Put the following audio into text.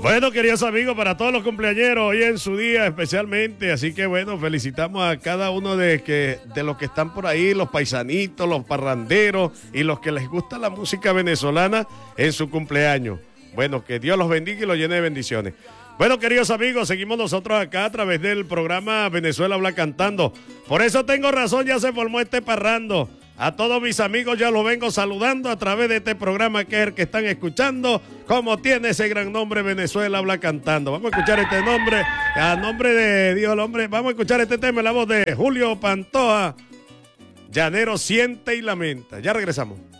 Bueno, queridos amigos, para todos los cumpleañeros, hoy en su día especialmente, así que bueno, felicitamos a cada uno de los que están por ahí, los paisanitos, los parranderos y los que les gusta la música venezolana en su cumpleaños. Bueno, que Dios los bendiga y los llene de bendiciones. Bueno, queridos amigos, seguimos nosotros acá a través del programa Venezuela Habla Cantando. Por eso tengo razón, ya se formó este parrando. A todos mis amigos ya los vengo saludando a través de este programa que es el que están escuchando, como tiene ese gran nombre, Venezuela Habla Cantando. Vamos a escuchar este nombre, a nombre de Dios el hombre, vamos a escuchar este tema en la voz de Julio Pantoja, Llanero siente y lamenta. Ya regresamos.